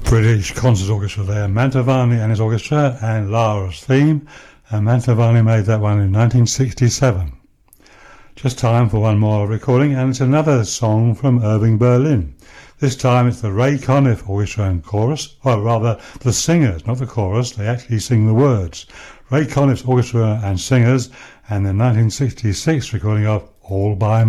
British Concert Orchestra there, Mantovani and his orchestra, and Lara's theme, and Mantovani made that one in 1967. Just time for one more recording, and it's another song from Irving Berlin. This time it's the Ray Conniff Orchestra and Chorus, or rather the singers, not the chorus, they actually sing the words. Ray Conniff's orchestra and singers, and the 1966 recording of All By